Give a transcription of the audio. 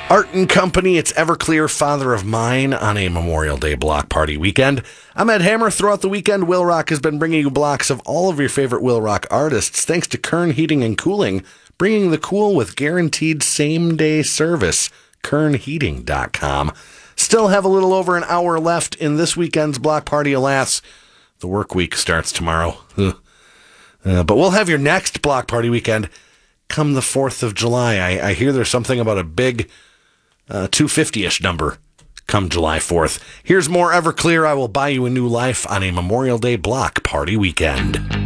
Art and Company, it's Everclear, Father of Mine, on a Memorial Day block party weekend. I'm Ed Hammer. Throughout the weekend, Will Rock has been bringing you blocks of all of your favorite Will Rock artists, thanks to Kern Heating and Cooling, bringing the cool with guaranteed same-day service. KernHeating.com. Still have a little over an hour left in this weekend's block party, alas. The work week starts tomorrow. But we'll have your next block party weekend come the 4th of July. I hear there's something about a big 250-ish number come July 4th. Here's more Everclear. I will buy you a new life on a Memorial Day block party weekend.